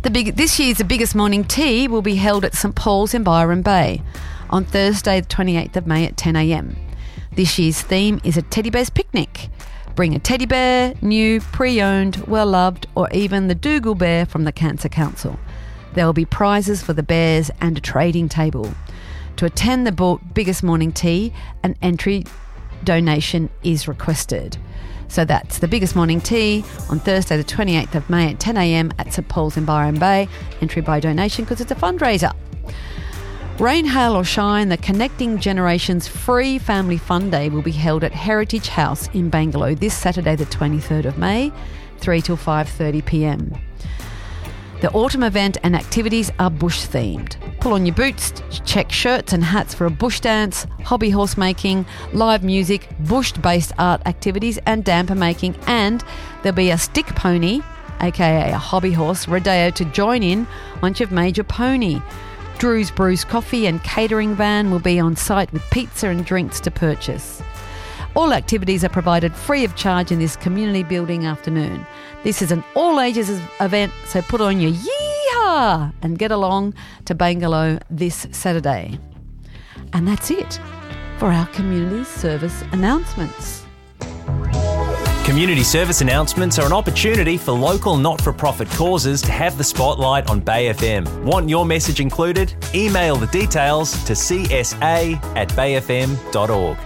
This year's The Biggest Morning Tea will be held at St Paul's in Byron Bay on Thursday the 28th of May at 10 a.m. This year's theme is a teddy bear's picnic. Bring a teddy bear, new, pre-owned, well-loved, or even the Dougal bear from the Cancer Council. There will be prizes for the bears and a trading table. To attend the Biggest Morning Tea, an entry donation is requested. So that's The Biggest Morning Tea on Thursday the 28th of May at 10 a.m. at St Paul's in Byron Bay. Entry by donation because it's a fundraiser. Rain, hail or shine, the Connecting Generations Free Family Fun Day will be held at Heritage House in Bangalow this Saturday the 23rd of May, 3 till 5:30 p.m. The autumn event and activities are bush themed. Pull on your boots, check shirts and hats for a bush dance, hobby horse making, live music, bush-based art activities and damper making, and there'll be a stick pony, aka a hobby horse, rodeo to join in once you've made your pony. Drew's Brews Coffee and catering van will be on site with pizza and drinks to purchase. All activities are provided free of charge in this community building afternoon. This is an all ages event, so put on your yeehaw and get along to Bangalow this Saturday. And that's it for our community service announcements. Community service announcements are an opportunity for local not-for-profit causes to have the spotlight on Bay FM. Want your message included? Email the details to csa@bayfm.org.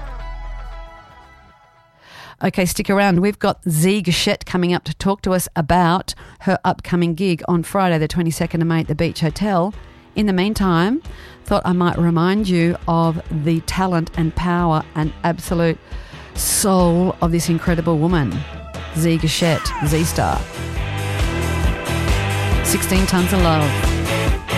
Okay, stick around. We've got Zee Gachette coming up to talk to us about her upcoming gig on Friday the 22nd of May at the Beach Hotel. In the meantime, thought I might remind you of the talent and power and absolute soul of this incredible woman, Zee Gachette, Z-Star. 16 Tons of Love.